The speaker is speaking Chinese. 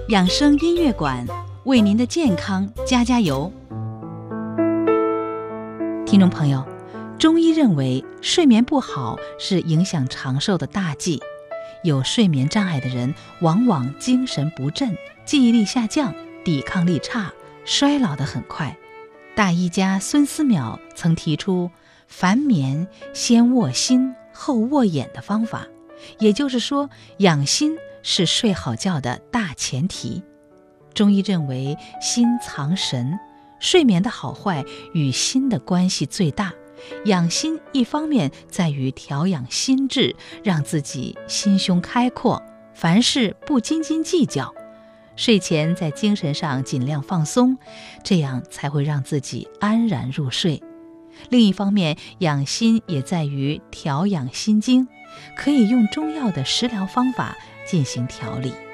养生音乐馆为您的健康加加油。听众朋友，中医认为睡眠不好是影响长寿的大忌，有睡眠障碍的人往往精神不振，记忆力下降，抵抗力差，衰老得很快。大医家孙思邈曾提出凡眠先卧心后卧眼的方法，也就是说，养心是睡好觉的大前提。中医认为心藏神，睡眠的好坏与心的关系最大。养心一方面在于调养心智，让自己心胸开阔，凡事不斤斤计较，睡前在精神上尽量放松，这样才会让自己安然入睡。另一方面，养心也在于调养心经，可以用中药的食疗方法进行调理。